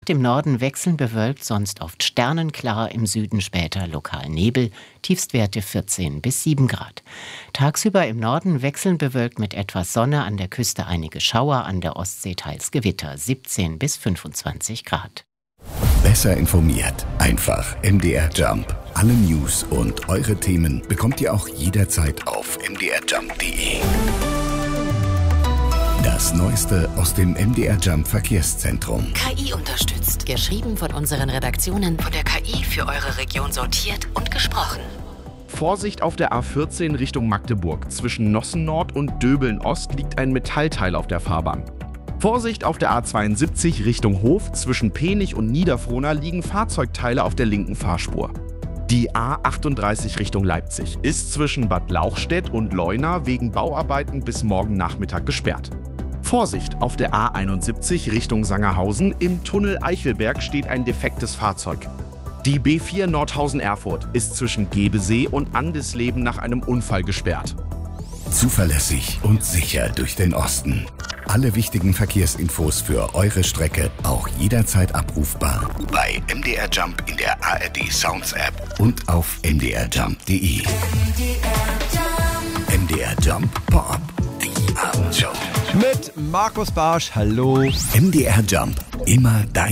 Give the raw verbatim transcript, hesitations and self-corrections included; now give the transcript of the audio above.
Nacht im Norden wechselnd bewölkt, sonst oft sternenklar, im Süden später lokal Nebel, Tiefstwerte vierzehn bis sieben Grad. Tagsüber im Norden wechselnd bewölkt mit etwas Sonne, an der Küste einige Schauer, an der Ostsee teils Gewitter, siebzehn bis fünfundzwanzig Grad. Besser informiert, einfach M D R Jump. Alle News und eure Themen bekommt ihr auch jederzeit auf m d r jump punkt d e. Das Neueste aus dem M D R Jump Verkehrszentrum. K I unterstützt. Geschrieben von unseren Redaktionen, von der K I für eure Region sortiert und gesprochen. Vorsicht auf der A vierzehn Richtung Magdeburg. Zwischen Nossen Nord und Döbeln Ost liegt ein Metallteil auf der Fahrbahn. Vorsicht auf der A zweiundsiebzig Richtung Hof. Zwischen Penich und Niederfrohna liegen Fahrzeugteile auf der linken Fahrspur. Die A achtunddreißig Richtung Leipzig ist zwischen Bad Lauchstädt und Leuna wegen Bauarbeiten bis morgen Nachmittag gesperrt. Vorsicht auf der A einundsiebzig Richtung Sangerhausen. Im Tunnel Eichelberg steht ein defektes Fahrzeug. Die B vier Nordhausen-Erfurt ist zwischen Gebesee und Andesleben nach einem Unfall gesperrt. Zuverlässig und sicher durch den Osten. Alle wichtigen Verkehrsinfos für eure Strecke auch jederzeit abrufbar bei M D R Jump in der A R D Sounds App und auf m d r jump punkt d e. M D R Jump Pop, die Abendshow. Mit Markus Barsch, hallo. M D R Jump, immer dein